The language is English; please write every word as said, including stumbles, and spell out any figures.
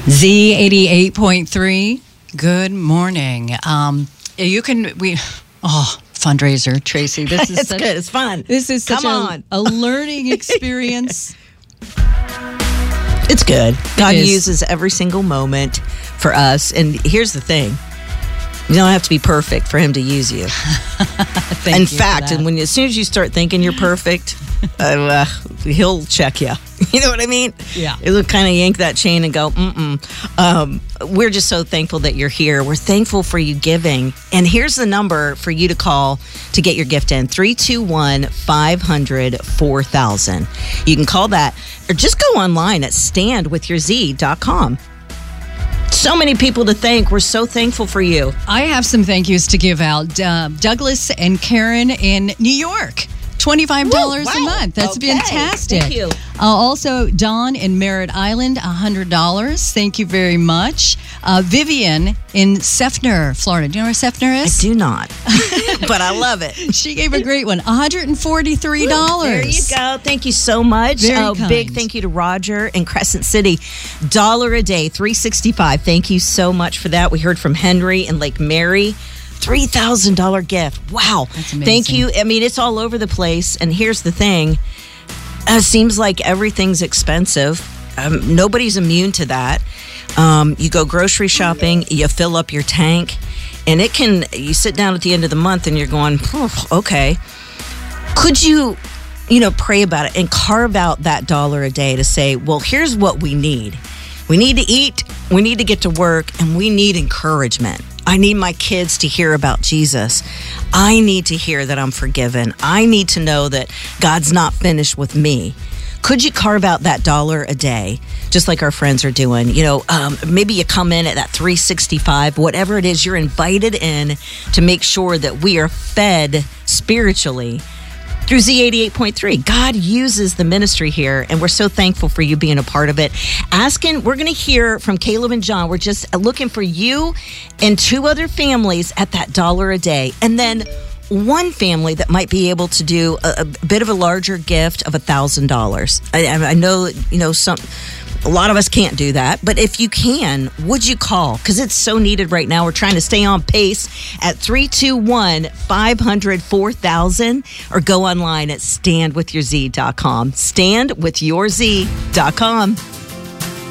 Z eighty-eight point three. Good morning. Um, you can we oh fundraiser, Tracy. This is it's such, good. It's fun. This is such Come a, on. a learning experience. It's good. God is. uses every single moment for us. And here's the thing. You don't have to be perfect for him to use you. Thank In you fact, for that. and when as soon as you start thinking you're perfect, uh, uh, he'll check you. You know what I mean? Yeah. He'll kind of yank that chain and go, mm-mm. Um, we're just so thankful that you're here. We're thankful for you giving. And here's the number for you to call to get your gift in, three two one, five hundred, four thousand. You can call that or just go online at stand with your z dot com. So many people to thank. We're so thankful for you. I have some thank yous to give out. Uh, Douglas and Karen in New York. twenty-five dollars Woo, a wow. month. That's Okay. fantastic. Thank you. Uh, also, Dawn in Merritt Island, one hundred dollars. Thank you very much. Uh, Vivian in Seffner, Florida. Do you know where Seffner I is? do not, but I love it. She gave a great one. one hundred forty-three dollars. There you go. Thank you so much. Very Oh, kind. big thank you to Roger in Crescent City. Dollar a day, three sixty-five. Thank you so much for that. We heard from Henry in Lake Mary. three thousand dollars gift. Wow. That's amazing. Thank you. I mean, it's all over the place. And here's the thing. It seems like everything's expensive. Um, nobody's immune to that. Um, you go grocery shopping, you fill up your tank, and it can, you sit down at the end of the month and you're going, oh, okay. Could you, you know, pray about it and carve out that dollar a day to say, well, here's what we need. We need to eat, we need to get to work, and we need encouragement. I need my kids to hear about Jesus. I need to hear that I'm forgiven. I need to know that God's not finished with me. Could you carve out that dollar a day, just like our friends are doing? You know, um, maybe you come in at that three sixty-five, whatever it is, you're invited in to make sure that we are fed spiritually through Z eighty-eight point three. God uses the ministry here, and we're so thankful for you being a part of it. Asking, we're going to hear from Caleb and John. We're just looking for you and two other families at that dollar a day. And then one family that might be able to do a, a bit of a larger gift of one thousand dollars. I, I know, you know, some... A lot of us can't do that, but if you can, would you call? Because it's so needed right now. We're trying to stay on pace at three two one, five hundred, four thousand or go online at stand with your z dot com. stand with your z dot com.